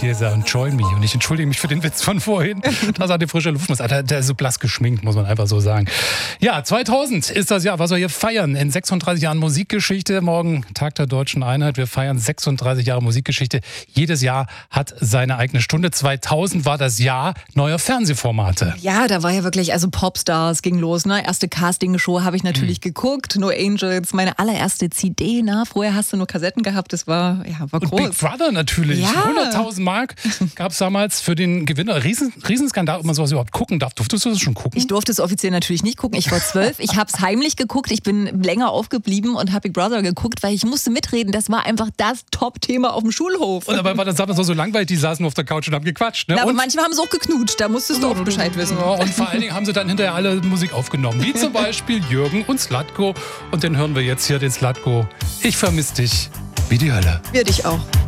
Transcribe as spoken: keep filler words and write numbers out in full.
Chiesa und Join Me. Und ich entschuldige mich für den Witz von vorhin. Das hat die frische Luftmus. Der, der ist so blass geschminkt, muss man einfach so sagen. Ja, zweitausend ist das Jahr, was wir hier feiern. In sechsunddreißig Jahren Musikgeschichte. Morgen Tag der Deutschen Einheit. Wir feiern sechsunddreißig Jahre Musikgeschichte. Jedes Jahr hat seine eigene Stunde. zweitausend war das Jahr neuer Fernsehformate. Ja, da war ja wirklich, also Popstars ging los, ne? Erste Castingshow habe ich natürlich mhm. geguckt. No Angels, meine allererste C D, ne? Vorher hast du nur Kassetten gehabt, das war, ja, war groß. Und Big Brother natürlich. Ja. hunderttausend Mark gab es damals für den Gewinner. Riesen, Riesenskandal, ob man sowas überhaupt gucken darf. Durftest du das schon gucken? Ich durfte es offiziell natürlich nicht gucken. Ich war zwölf. Ich habe es heimlich geguckt. Ich bin länger aufgeblieben und habe Big Brother geguckt, weil ich musste mitreden. Das war einfach das Top-Thema auf dem Schulhof. Und dabei war das damals so langweilig, die saßen nur auf der Couch und haben gequatscht. Ne? Na, aber und manchmal haben sie auch geknutscht. Da musstest du auch Bescheid wissen. Ja, und vor allen Dingen haben sie dann hinterher alle Musik aufgenommen. Wie zum Beispiel Jürgen und Zlatko. Und den hören wir jetzt hier, den Zlatko. Ich vermisse dich wie die Hölle. Wir dich auch.